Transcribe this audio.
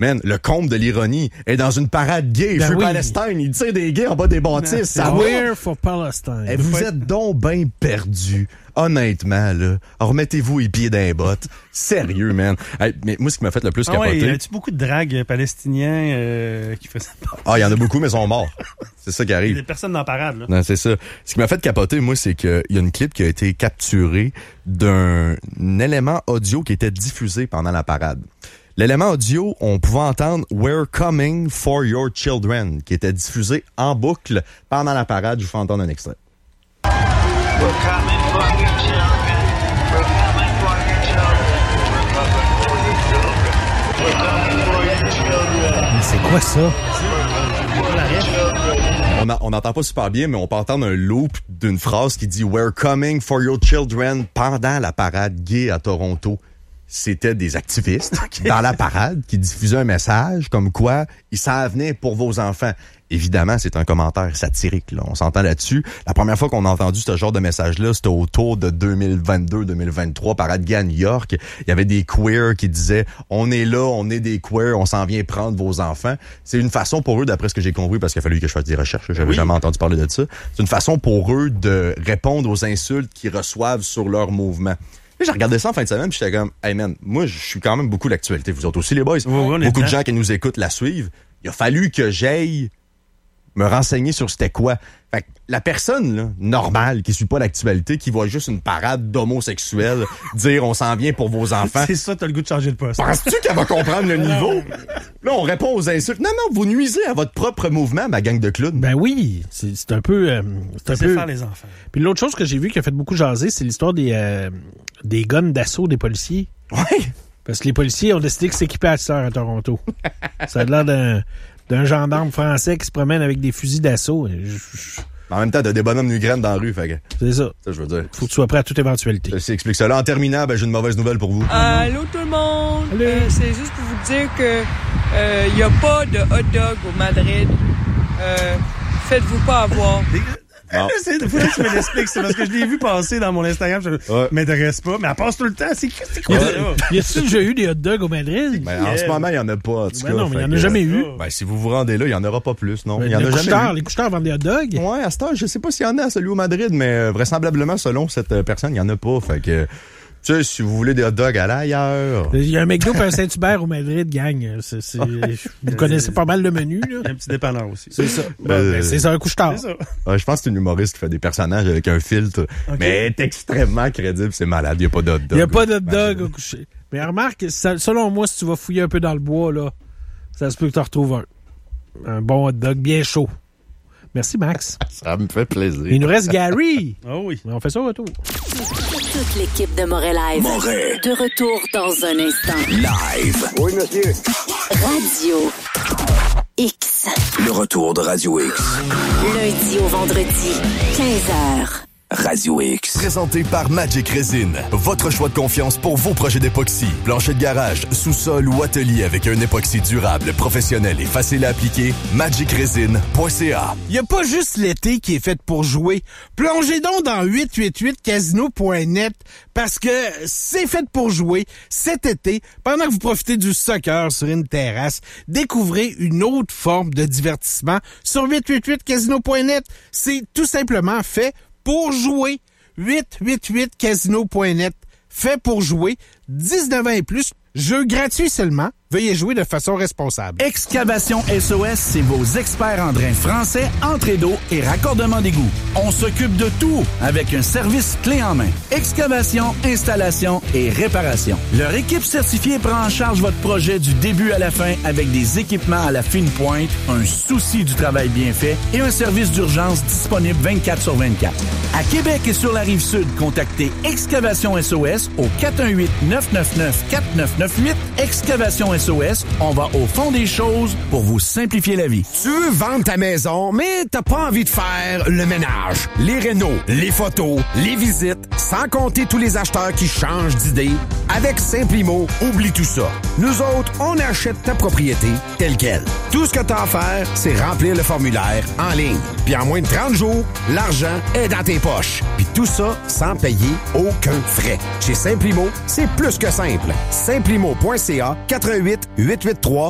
Man, le comble de l'ironie est dans une parade gay. Ben Feu oui. Palestine, il tire des gays en bas des bâtisses. Ça va? We're for Palestine. Eh, vous êtes donc bien perdus. Honnêtement, là. Remettez-vous les pieds dans les bottes. Sérieux, man. Hey, mais moi, ce qui m'a fait le plus capoter... y a-tu beaucoup de dragues palestiniens qui faisaient ça? Ah, il y en a beaucoup, mais ils sont morts. C'est ça qui Il y arrive. a des personnes dans la parade, là. Non, c'est ça. Ce qui m'a fait capoter, moi, c'est qu'il y a une clip qui a été capturée d'un élément audio qui était diffusé pendant la parade. L'élément audio, on pouvait entendre « We're coming for your children » qui était diffusé en boucle pendant la parade. Je vous fais entendre un extrait. We're coming for your children. We're coming for your children. We're coming for your children. Mais c'est quoi ça? On n'entend pas super bien, mais on peut entendre un loop d'une phrase qui dit « We're coming for your children » pendant la parade gay à Toronto. C'était des activistes dans la parade qui diffusaient un message comme quoi ils s'en venaient pour vos enfants. Évidemment, c'est un commentaire satirique, là. On s'entend là-dessus. La première fois qu'on a entendu ce genre de message-là, c'était autour de 2022-2023, parade gay à New York. Il y avait des queers qui disaient « On est là, on est des queers, on s'en vient prendre vos enfants ». C'est une façon pour eux, d'après ce que j'ai compris, parce qu'il a fallu que je fasse des recherches, j'avais jamais entendu parler de ça. C'est une façon pour eux de répondre aux insultes qu'ils reçoivent sur leur mouvement. J'ai regardé ça en fin de semaine, puis j'étais comme, hey man, moi, je suis quand même beaucoup l'actualité. Vous autres aussi, les boys. Beaucoup de gens qui nous écoutent la suivent. Il a fallu que j'aille me renseigner sur c'était quoi. Fait que la personne, là, normale, qui suit pas l'actualité, qui voit juste une parade d'homosexuels dire on s'en vient pour vos enfants. C'est ça, t'as le goût de changer de poste. Penses-tu qu'elle va comprendre le niveau? Là, on répond aux insultes. Non, vous nuisez à votre propre mouvement, ma gang de clowns. Ben oui, c'est un peu... c'est faire les enfants. Puis l'autre chose que j'ai vu qui a fait beaucoup jaser, c'est l'histoire des guns d'assaut des policiers. Ouais. Parce que les policiers ont décidé de s'équiper à cette heure à Toronto. Ça a l'air d'un gendarme français qui se promène avec des fusils d'assaut. En même temps, t'as des bonhommes migraines dans la rue, fait que... C'est ça. Ça, je veux dire. Faut que tu sois prêt à toute éventualité. Ça explique ça. Là, en terminant, j'ai une mauvaise nouvelle pour vous. Allô tout le monde! C'est juste pour vous dire que il n'y a pas de hot dog au Madrid. Faites-vous pas avoir. Il faut que tu me l'expliques, c'est parce que je l'ai vu passer dans mon Instagram, je m'intéresse pas, mais elle passe tout le temps, c'est quoi ça? Y a-t-il déjà eu des hot dogs au Madrid? Ben, en ce moment, il n'y en a pas, en tout cas. Non, mais il n'y en a jamais eu. Ben, si vous vous rendez là, il n'y en aura pas plus, non? Ben, Il y en a jamais eu. Les couche-tard vendent des hot dogs? Ouais, à ce temps, je sais pas s'il y en a à celui au Madrid, mais vraisemblablement, selon cette personne, il n'y en a pas, fait que... Tu sais, si vous voulez des hot dogs, allez ailleurs. Il y a un McDo et un Saint-Hubert au Madrid, gang. Vous connaissez pas mal le menu, là. Il y a un petit dépanneur aussi. C'est ça. C'est ça, un couche-tard. Je pense que c'est une humoriste qui fait des personnages avec un filtre. Okay. Mais elle est extrêmement crédible, c'est malade. Il n'y a pas de hot dog. Il n'y a pas de hot dog au coucher. Mais remarque, selon moi, si tu vas fouiller un peu dans le bois, là, ça se peut que tu en retrouves un bon hot dog bien chaud. Merci, Max. Ça me fait plaisir. Il nous reste Gary. Oh oui. On fait ça au retour. Toute l'équipe de Moret Live. Moret. De retour dans un instant. Live. Oui, monsieur. Radio X. Le retour de Radio X. Lundi au vendredi, 15h. Radio X. Présenté par Magic Resin. Votre choix de confiance pour vos projets d'époxy. Plancher de garage, sous-sol ou atelier avec un époxy durable, professionnel et facile à appliquer. magicresin.ca. Il n'y a pas juste l'été qui est fait pour jouer. Plongez donc dans 888casino.net parce que c'est fait pour jouer cet été pendant que vous profitez du soccer sur une terrasse. Découvrez une autre forme de divertissement sur 888casino.net. C'est tout simplement fait pour jouer. 888casino.net. Fait pour jouer. 19 ans et plus. Jeu gratuit seulement. Veuillez jouer de façon responsable. Excavation SOS, c'est vos experts en drain français, entrée d'eau et raccordement d'égout. On s'occupe de tout avec un service clé en main. Excavation, installation et réparation. Leur équipe certifiée prend en charge votre projet du début à la fin avec des équipements à la fine pointe, un souci du travail bien fait et un service d'urgence disponible 24/24. À Québec et sur la Rive-Sud, contactez Excavation SOS au 418-999-4998. Excavation SOS, on va au fond des choses pour vous simplifier la vie. Tu veux vendre ta maison, mais t'as pas envie de faire le ménage, les rénaux, les photos, les visites, sans compter tous les acheteurs qui changent d'idée. Avec Simplimo, oublie tout ça. Nous autres, on achète ta propriété telle quelle. Tout ce que t'as à faire, c'est remplir le formulaire en ligne. Puis en moins de 30 jours, l'argent est dans tes poches. Puis tout ça sans payer aucun frais. Chez Simplimo, c'est plus que simple. Simplimo.ca 88 883